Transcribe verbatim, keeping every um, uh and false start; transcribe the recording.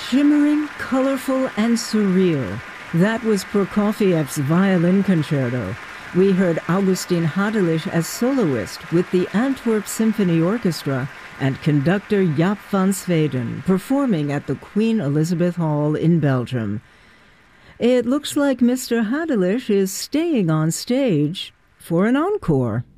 Shimmering, colorful, and surreal. That was Prokofiev's Violin Concerto. We heard Augustin Hadelich as soloist with the Antwerp Symphony Orchestra and conductor Jaap van Zweden performing at the Queen Elizabeth Hall in Belgium. It looks like Mister Hadelich is staying on stage for an encore.